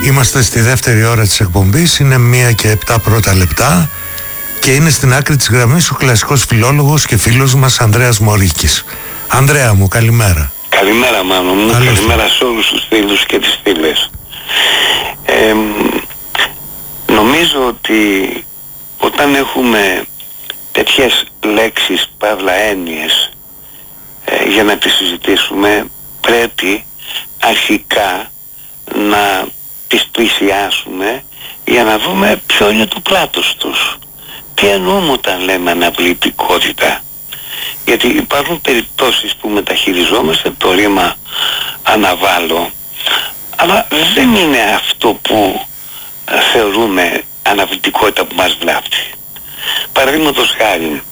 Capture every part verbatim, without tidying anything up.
Είμαστε στη δεύτερη ώρα της εκπομπής, είναι μία και επτά πρώτα λεπτά και είναι στην άκρη της γραμμής ο κλασικός φιλόλογος και φίλος μας Ανδρέας Μωρίκης. Ανδρέα μου, καλημέρα. Καλημέρα Μάνο μου, καλώς. Καλημέρα σε όλους τους φίλους και τις φίλες. Ε, νομίζω ότι όταν έχουμε τέτοιες λέξεις, παύλα έννοιες, ε, για να τις συζητήσουμε, πρέπει αρχικά να τις πλησιάσουμε για να δούμε ποιο είναι το πλάτος τους. Τι εννοούμε όταν λέμε αναβλητικότητα? Γιατί υπάρχουν περιπτώσεις που μεταχειριζόμαστε το ρήμα αναβάλω, αλλά δεν είναι αυτό που θεωρούμε αναβλητικότητα που μας βλάπτει. Παραδείγματος χάρη,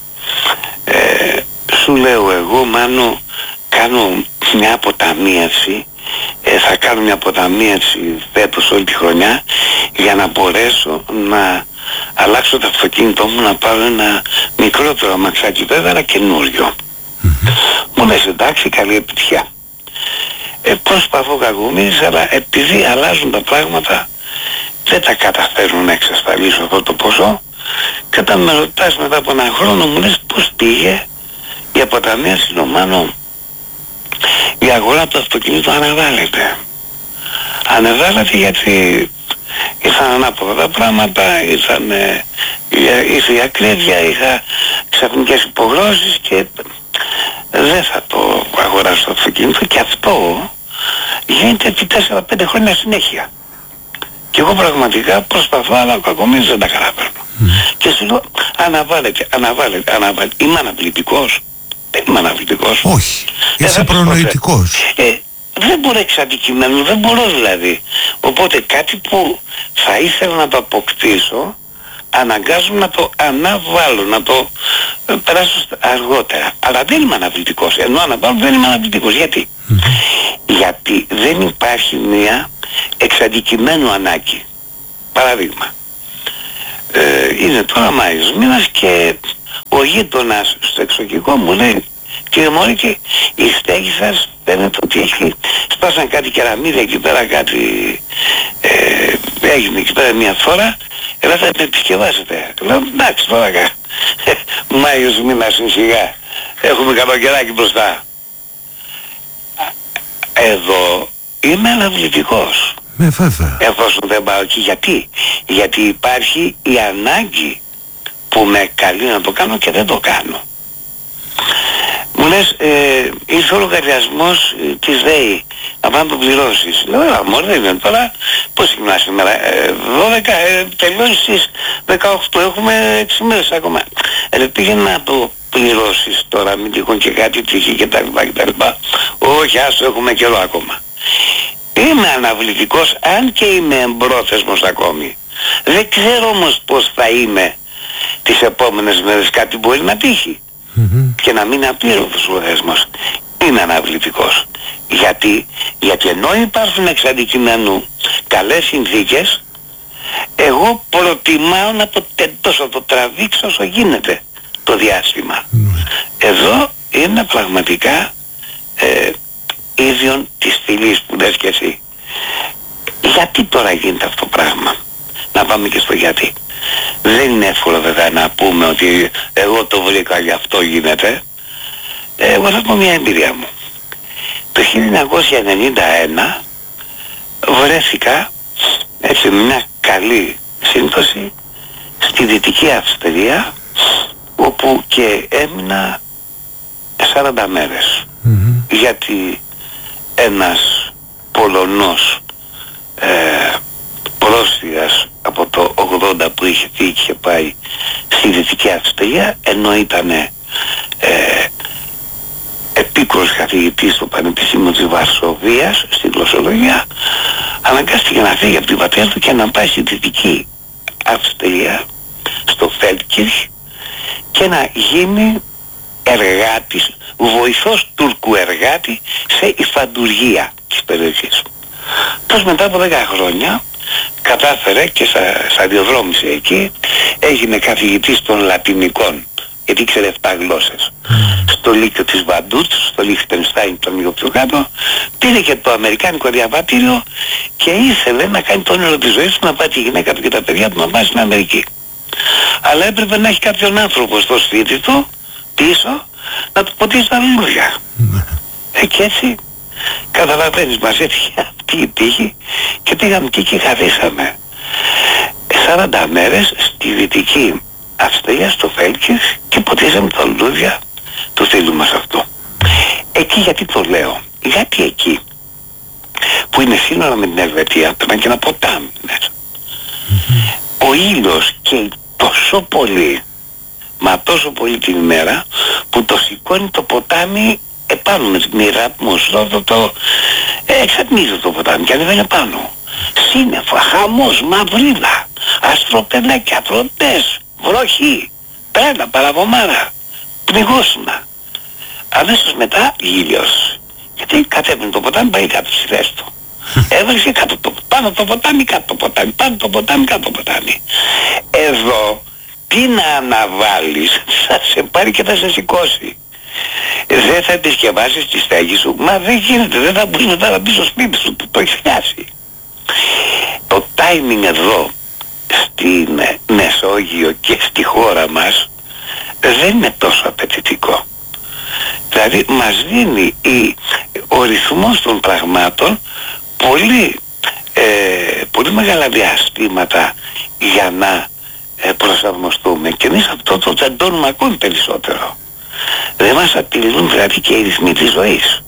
ε, σου λέω εγώ Μάνο, κάνω μια αποταμίευση, ε, θα κάνω μια αποταμίευση φέτος όλη τη χρονιά για να μπορέσω να αλλάξω το αυτοκίνητό μου, να πάρω ένα μικρότερο αμαξάκι βέβαια, αλλά καινούριο. Mm-hmm. Μου λες εντάξει, καλή επιτυχία. Ε, προσπαθώ κακομοίρης, αλλά επειδή αλλάζουν τα πράγματα δεν τα καταφέρνω να εξασφαλίσω αυτό το ποσό, και όταν με ρωτάς μετά από ένα χρόνο μου λες πώς πήγε η αποταμίευση? Μάνο, η αγορά του αυτοκινήτου αναβάλλεται. Αναβάλλεται γιατί ήρθαν ανάποδα τα πράγματα, ήρθαν, ε, ήρθε η ακρίβεια, είχα ξαφνικές υποχρώσεις και δεν θα το αγοράσω το αυτοκίνητο, και αυτό γίνεται επί τέσσερα πέντε χρόνια συνέχεια. Και εγώ πραγματικά προσπαθώ, αλλά κακομοίρης δεν τα καταφέρνω. Mm. Και σου λέω αναβάλλεται, αναβάλλεται, αναβάλλεται. Είμαι αναβλητικός? Δεν είμαι αναβλητικός. Όχι, είσαι ε, προνοητικός. Ε, δεν μπορώ εξ αντικειμένου, δεν μπορώ δηλαδή. Οπότε κάτι που θα ήθελα να το αποκτήσω, αναγκάζομαι να το αναβάλω, να το ε, περάσω αργότερα. Αλλά δεν είμαι αναβλητικός. Ενώ αναβάλω δεν είμαι αναβλητικός. Γιατί? Mm-hmm. Γιατί δεν υπάρχει μια εξ αντικειμένου ανάγκη. Παραδείγμα. Ε, είναι τώρα Μάιος μήνας και ο γείτονας στο εξοχικό μου λέει, κύριε Μωρίκη, η στέγη σας φαίνεται ότι έχει σπάσαν κάτι κεραμίδια εκεί πέρα, κάτι ε, έγινε εκεί πέρα μια φορά, ελάτε να με επισκευάσετε. Λέω εντάξει τώρα, Μάιος μήνας είναι σιγά, έχουμε καλοκαιράκι μπροστά. Εδώ είμαι αναβλητικός. Ναι, βέβαια. Εφόσον δεν πάω εκεί. Γιατί? Γιατί υπάρχει η ανάγκη που με καλεί να το κάνω και δεν το κάνω. Μου λες, ε, ήρθε ο λογαριασμός ε, της ΔΕΗ, να πάμε να το πληρώσεις. Λέω, έλα μωρέ, δεν είναι τώρα, πώς γυμνά σήμερα, ε, δώδεκα, ε, τελειώσει στις δεκαοκτώ, έχουμε έξι μέρες ακόμα. Ε, πήγαινε να το πληρώσεις τώρα, μην τυχόν και κάτι τύχει και τα λοιπά και τα λοιπά. Όχι, άσο, έχουμε καιρό ακόμα. Είμαι αναβλητικός, αν και είμαι εμπρόθεσμος ακόμη. Δεν ξέρω όμως πώς θα είμαι τις επόμενες μέρες, κάτι μπορεί να τύχει. Mm-hmm. Και να μην είναι απλήρωτος ο λογαριασμός. Είμαι αναβλητικός. Γιατί, γιατί ενώ υπάρχουν εξ αντικειμένου καλές συνθήκες, εγώ προτιμάω να το τεντώσω, να το τραβήξω όσο γίνεται το διάστημα. Mm-hmm. Εδώ είναι πραγματικά ε, ίδιον της φυλής που λες και εσύ. Γιατί τώρα γίνεται αυτό το πράγμα? Να πάμε και στο γιατί. Δεν είναι εύκολο βέβαια να πούμε ότι εγώ το βρήκα γι' αυτό γίνεται. Εγώ θα πω μια εμπειρία μου. Το χίλια εννιακόσια ενενήντα ένα βρέθηκα έτσι με μια καλή σύμπτωση στη Δυτική Αυστρία, όπου και έμεινα σαράντα μέρες. Mm-hmm. Γιατί ένας Πολωνός ε, πρόσφυγας από το ογδόντα που είχε φύγει και είχε πάει στη Δυτική Αυστρία, ενώ ήταν ε, επίκρος καθηγητής στο Πανεπιστήμιο της Βαρσοβίας στη γλωσσολογία, αναγκάστηκε να φύγει από την πατρίδα του και να πάει στη Δυτική Αυστρία, στο Φέλτκιρχ, και να γίνει εργάτης, βοηθός Τούρκου εργάτη σε υφαντουργία της περιοχής. Πώς μετά από δέκα χρόνια κατάφερε και σταδιοδρόμησε εκεί, έγινε καθηγητής των Λατινικών, γιατί ήξερε επτά γλώσσες. Mm. στο Λύκειο της Βαντούρτ, στο Λίχτενστάιν, τον λίγο πιο κάτω, πήρε και το αμερικάνικο διαβατήριο και ήθελε να κάνει το όνειρο της ζωής του, να πάει τη γυναίκα του και τα παιδιά του να πάει στην Αμερική. Αλλά έπρεπε να έχει κάποιον άνθρωπο στο σπίτι του, πίσω, να του ποτίσει τα λουλούδια. ε, και έτσι, καταλαβαίνεις, μας έτυχε αυτή η τύχη και πήγαμε και εκεί καθίσαμε σαράντα μέρες στη Δυτική Αυστρία, στο Φέλκης, και ποτίσαμε τα λουλούδια του φίλου μας αυτό. Εκεί γιατί το λέω? Γιατί εκεί που είναι σύνορα με την Ελβετία, περνάει και ένα ποτάμι μέσα. Mm-hmm. Ο ήλιος καίει τόσο πολύ, μα τόσο πολύ την ημέρα, που το σηκώνει το ποτάμι επάνω με την ατμόσφαιρα, το, το εξατμίζει το ποτάμι και ανεβαίνει επάνω. Σύννεφα, χαμός, μαυρίδα, αστροπεδάκια, φροντές, βροχή, τρένα, παραβομάρα, πνιγόσουνα. Αμέσως μετά ήλιος. Γιατί κατέβαινε το ποτάμι, πάει κάτω στη θέση του. Έβρισκε κάτω το, πάνω το ποτάμι, κάτω το ποτάμι, πάνω το ποτάμι, κάτω το ποτάμι. Εδώ τι να αναβάλεις, θα σε πάρει και θα σε σηκώσει. Δεν θα επισκευάσεις τη στέγη σου, μα δεν γίνεται, δεν θα μπουν μετά να μπει στο σπίτι σου, το έχεις χάσει. Το timing εδώ στην Μεσόγειο και στη χώρα μας δεν είναι τόσο απαιτητικό. Δηλαδή μας δίνει η, ο ρυθμός των πραγμάτων πολύ, ε, πολύ μεγάλα διαστήματα για να ε, προσαρμοστούμε, και εμείς αυτό το τσαντώνουμε ακόμη περισσότερο. Δεν μας απειλούν δηλαδή και οι ρυθμοί της ζωής.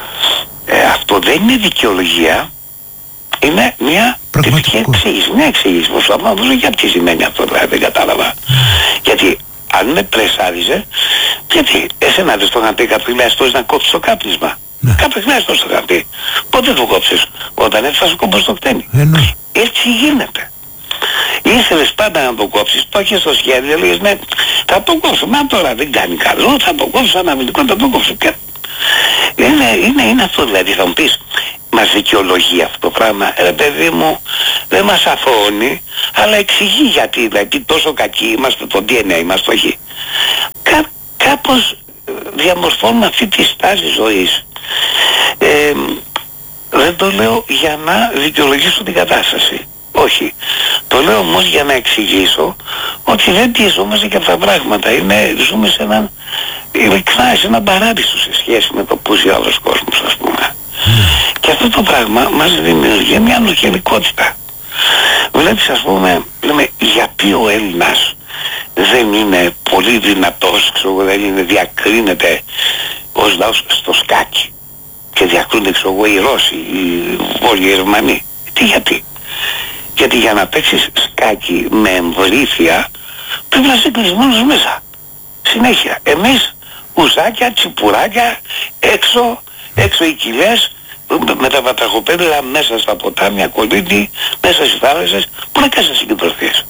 Ε, αυτό δεν είναι δικαιολογία, είναι μια θετική εξήγηση. Μια εξήγηση πως θα δώσω για τι σημαίνει αυτό, δηλαδή δεν κατάλαβα. Γιατί αν με πρεσάριζε, γιατί εσένα δεν στο είχαν πει κάποιοι χιλιαστός να κόψεις το κάπνισμα? Ναι. Κάποιοι χιλιαστός το είχαν πει. Πότε το κόψεις? Όταν έτσι θα σου κόψεις το χτένι. Ε, ναι. Έτσι γίνεται. Ήθελες πάντα να το κόψεις, το έχεις στο σχέδιο, λέγες ναι, θα το κόψω, μα τώρα δεν κάνει καλό, θα το κόψω, αναμυντικό, θα το κόψω. Και... Είναι, είναι, είναι αυτό δηλαδή, θα μου πεις, μας δικαιολογεί αυτό το πράγμα? Ρε παιδί μου, δεν μας αθωώνει, αλλά εξηγεί γιατί, δηλαδή τόσο κακοί είμαστε, το ντι εν έι μας το έχει. Κά, κάπως διαμορφώνουμε αυτή τη στάση ζωής. Ε, δεν το λέω για να δικαιολογήσω την κατάσταση. Όχι. Το λέω όμως για να εξηγήσω ότι δεν τυζόμαστε και αυτά τα πράγματα. Είναι, ζούμε σε έναν, ειλικρινά, σε έναν παράδεισο σε σχέση με το που ζει ο άλλος κόσμος, ας πούμε. Mm. Και αυτό το πράγμα μας δημιουργεί μια ανοχελικότητα. Βλέπεις, ας πούμε, λέμε, γιατί ο Έλληνας δεν είναι πολύ δυνατός, ξέρω, δεν είναι, διακρίνεται ως λαός στο σκάκι και διακρίνεται, ξέρω, οι Ρώσοι, οι Βόρειοι Γερμανοί? Τι γιατί? Γιατί για να παίξεις σκάκι με βοήθεια πρέπει να είσαι κλεισμένος μέσα συνέχεια. Εμείς ουζάκια, τσιπουράκια, έξω, έξω οι κοιλές, με τα βατραχοπέδιλα μέσα στα ποτάμια, κολλήτη, μέσα στις θάλασσες, που να κάνεις να συγκεντρωθείς.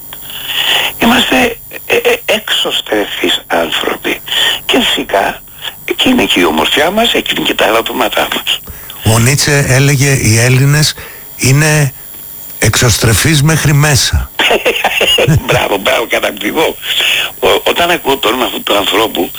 Είμαστε ε, ε, έξωστρεφείς άνθρωποι. Και φυσικά εκεί είναι και η ομορφιά μας, εκεί είναι και τα ελαττώματά μας. Ο Νίτσε έλεγε οι Έλληνες είναι εξωστρεφείς μέχρι μέσα. Μπράβο, μπράβο, καταπληκτικό. Όταν ακούω το όνομα αυτού του ανθρώπου,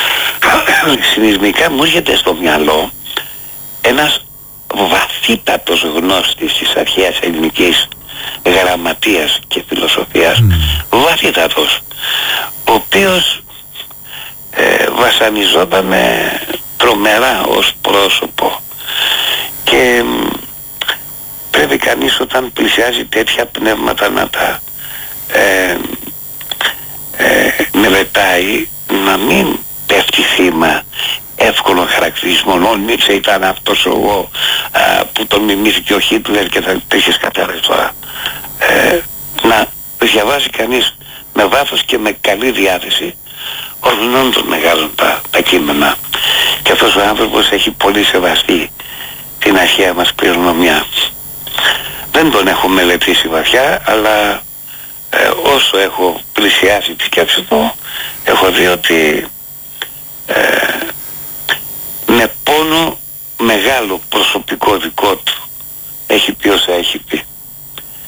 συνειδημικά μου έρχεται στο μυαλό ένας βαθύτατος γνώστης της αρχαίας ελληνικής γραμματείας και φιλοσοφίας, mm. βαθύτατος, ο οποίος ε, βασανιζόταν τρομερά ως πρόσωπο, και πρέπει κανείς όταν πλησιάζει τέτοια πνεύματα να τα ε, ε, μελετάει, να μην πέφτει θύμα εύκολων χαρακτηρισμών. Ο Νίτσε ήταν αυτός εγώ α, που τον μιμήθηκε ο Χίτλερ και θα τέχεις κατάρρες τώρα. Ε, να διαβάζει κανείς με βάθος και με καλή διάθεση όλων των μεγάλων τα, τα κείμενα. Και αυτός ο άνθρωπος έχει πολύ σεβαστεί την αρχαία μας κληρονομιά. Δεν τον έχω μελετήσει βαθιά, αλλά ε, όσο έχω πλησιάσει τη σκέψη του, έχω δει ότι ε, με πόνο μεγάλο προσωπικό δικό του έχει πει όσα έχει πει.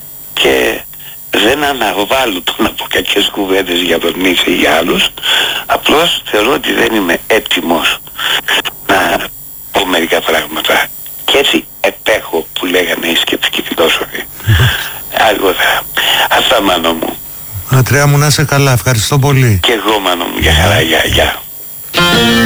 Και δεν αναβάλλω το να πω κακές κουβέντες για τον Νίτσε ή για άλλους, Απλώς θεωρώ ότι δεν είμαι έτοιμος να πω μερικά πράγματα. Και έτσι επέχω που λέγανε οι σκεπτικοί φιλόσοφοι. Αργότερα. Αυτά, Μάνο μου. Αντρέα μου, να είσαι καλά. Ευχαριστώ πολύ. Και εγώ, Μάνο μου, για χαρά. Γεια, γεια.